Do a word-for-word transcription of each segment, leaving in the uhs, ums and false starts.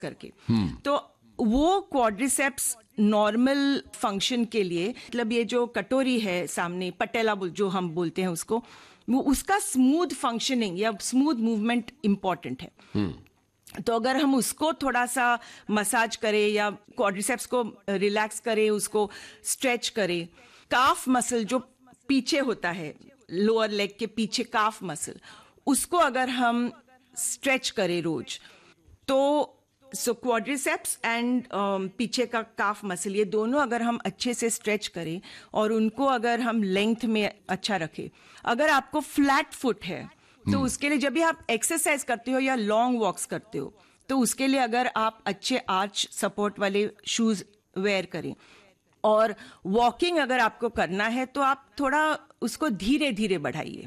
करके। तो वो क्वाड्रिसेप्स नॉर्मल फंक्शन के लिए, मतलब ये जो कटोरी है सामने, पटेला जो हम बोलते हैं उसको, वो उसका स्मूथ फंक्शनिंग या स्मूथ मूवमेंट इंपॉर्टेंट है। तो अगर हम उसको थोड़ा सा मसाज करें या क्वाड्रिसेप्स को रिलैक्स करें, उसको स्ट्रेच करें, काफ मसल जो पीछे होता है, लोअर लेग के पीछे काफ मसल, उसको अगर हम स्ट्रेच करें रोज, तो सो क्वाड्रिसेप्स एंड पीछे का काफ मसल, ये दोनों अगर हम अच्छे से स्ट्रेच करें और उनको अगर हम लेंथ में अच्छा रखें। अगर आपको फ्लैट फुट है तो उसके लिए जब भी आप एक्सरसाइज करते हो या लॉन्ग वॉक्स करते हो, तो उसके लिए अगर आप अच्छे आर्च सपोर्ट वाले शूज वेयर करें, और वॉकिंग अगर आपको करना है तो आप थोड़ा उसको धीरे धीरे बढ़ाइए।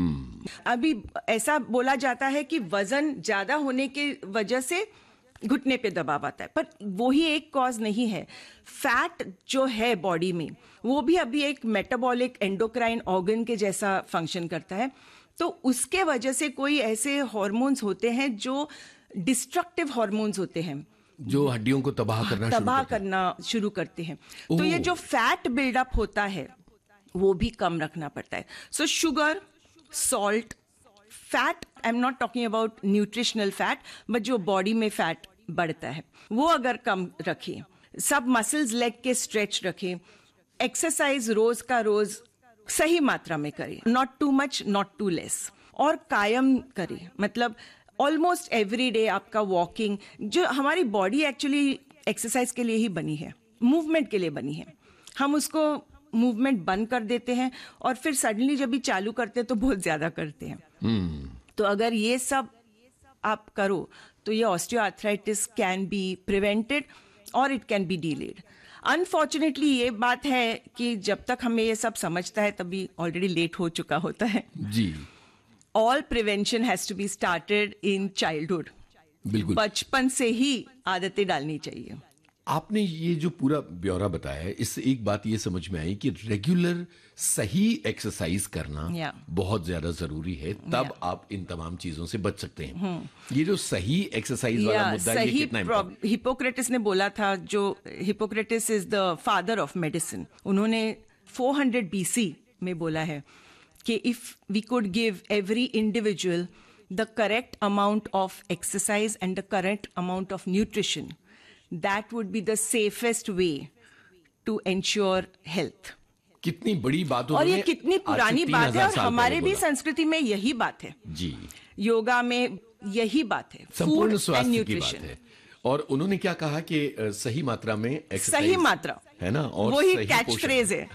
अभी ऐसा बोला जाता है कि वजन ज्यादा होने की वजह से घुटने पे दबाव आता है, पर वो ही एक कॉज नहीं है। फैट जो है बॉडी में, वो भी अभी एक मेटाबॉलिक एंडोक्राइन ऑर्गन के जैसा फंक्शन करता है। तो उसके वजह से कोई ऐसे हार्मोन्स होते हैं जो डिस्ट्रक्टिव हार्मोन्स होते हैं, जो हड्डियों को तबाह करना तबाह करना शुरू करते हैं। तो ये जो फैट बिल्डअप होता है वो भी कम रखना पड़ता है। सो sugar, salt, fat, I am not talking about nutritional fat, but जो बॉडी में फैट बढ़ता है वो अगर कम रखें, सब मसल्स लेग के स्ट्रेच रखें, एक्सरसाइज रोज का रोज सही मात्रा में करें, not too much not to less, और कायम करें। मतलब ऑलमोस्ट एवरी डे आपका वॉकिंग, जो हमारी बॉडी एक्चुअली एक्सरसाइज के लिए ही बनी है, मूवमेंट के लिए बनी है, हम उसको मूवमेंट बंद कर देते हैं और फिर सडनली जब भी चालू करते हैं तो बहुत ज्यादा करते हैं। hmm. तो अगर ये सब आप करो तो ये ऑस्टियोआर्थराइटिस कैन बी प्रिवेंटेड और it can be delayed. Unfortunately ये बात है कि जब तक हमें ये सब समझता है तभी ऑलरेडी लेट हो चुका होता है जी। All prevention has to be started in childhood. बिल्कुल, बचपन से ही आदतें डालनी चाहिए। आपने ये जो पूरा ब्यौरा बताया है, इससे एक बात ये समझ में आई कि रेगुलर सही एक्सरसाइज करना yeah. बहुत ज्यादा जरूरी है, तब yeah. आप इन तमाम चीजों से बच सकते हैं। hmm. ये जो सही एक्सरसाइज yeah, वाला मुद्दा है, ये कितना इम्पोर्टेंट। हिपोक्रेटिस ने बोला था, जो Hippocrates is the father of medicine, उन्होंने फोर हंड्रेड बीसी में बोला है कि if we could give every individual the correct amount of exercise and the correct amount of nutrition, that would be the safest way to ensure health। कितनी बड़ी बात, और ये कितनी पुरानी बात है, और हमारे भी संस्कृति में यही बात है जी, योगा में यही बात है, संपूर्ण स्वास्थ्य की बात है। और उन्होंने क्या कहा कि सही मात्रा में एक्सरसाइज, सही मात्रा है ना, और वही कैच फ्रेज है,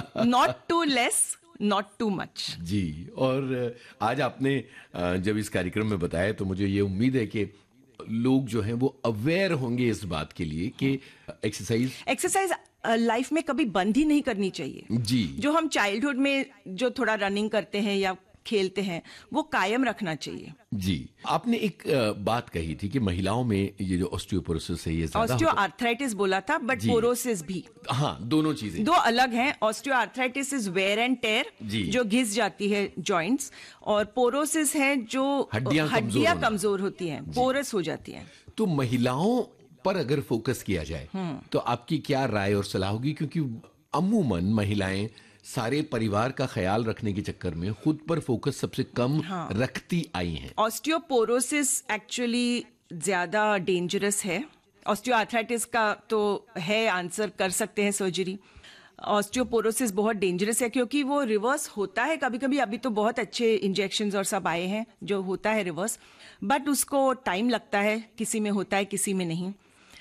not to less not too much जी। और आज आपने जब इस कार्यक्रम में बताया तो मुझे ये उम्मीद है कि लोग जो हैं वो अवेयर होंगे इस बात के लिए कि एक्सरसाइज एक्सरसाइज लाइफ में कभी बंद ही नहीं करनी चाहिए जी। जो हम चाइल्डहुड में जो थोड़ा रनिंग करते हैं या खेलते हैं वो कायम रखना चाहिए जी। आपने एक बात कही थी कि महिलाओं में ये जो ऑस्टियोपोरोसिस है, ये ऑस्टियोआर्थराइटिस बोला था, बट पोरोसिस भी, हाँ, दोनों चीजें दो अलग हैं। Osteoarthritis is where and tear, जो घिस जाती है जॉइंट्स, और पोरोसिस है जो हड्डियां हड्डियां कमजोर होती हैं, पोरस हो जाती हैं। तो महिलाओं पर अगर फोकस किया जाए तो आपकी क्या राय और सलाह होगी? क्योंकि अमूमन महिलाएं सारे परिवार का ख्याल रखने के चक्कर में खुद पर फोकस सबसे कम हाँ. रखती आई हैं। ऑस्टियोपोरोसिस एक्चुअली ज्यादा डेंजरस है। ऑस्टियोआर्थराइटिस का तो है, आंसर कर सकते हैं सर्जरी। ऑस्टियोपोरोसिस बहुत डेंजरस है क्योंकि वो रिवर्स होता है कभी कभी। अभी तो बहुत अच्छे इंजेक्शंस और सब आए हैं जो होता है रिवर्स, बट उसको टाइम लगता है, किसी में होता है किसी में नहीं।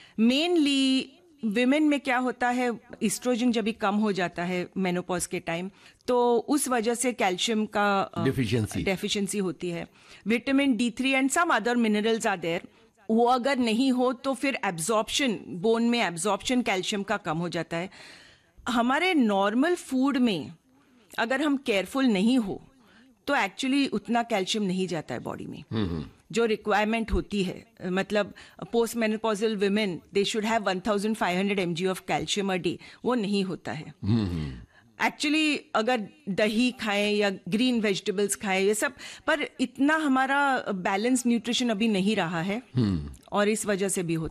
मेनली विमेन में क्या होता है, एस्ट्रोजन जब भी कम हो जाता है मेनोपॉज के टाइम, तो उस वजह से कैल्शियम का डेफिशिएंसी डेफिशिएंसी होती है। Vitamin D three and some other minerals are there, वो अगर नहीं हो तो फिर एब्जॉर्प्शन, बोन में एब्जॉर्प्शन कैल्शियम का कम हो जाता है। हमारे नॉर्मल फूड में अगर हम केयरफुल नहीं हो तो एक्चुअली उतना कैल्शियम नहीं जाता है बॉडी में जो रिक्वायरमेंट होती है। मतलब post menopausal women they should have one thousand five hundred MG of calcium a day, वो नहीं होता है एक्चुअली। अगर दही खाएं या ग्रीन वेजिटेबल्स खाएं ये सब, पर इतना हमारा बैलेंस न्यूट्रिशन अभी नहीं रहा है और इस वजह से भी होता है।